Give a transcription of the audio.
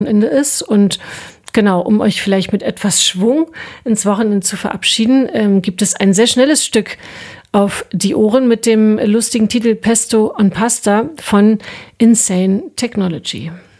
Ende ist. Und genau, um euch vielleicht mit etwas Schwung ins Wochenende zu verabschieden, gibt es ein sehr schnelles Stück auf die Ohren mit dem lustigen Titel Pesto on Pasta von Insane Technology.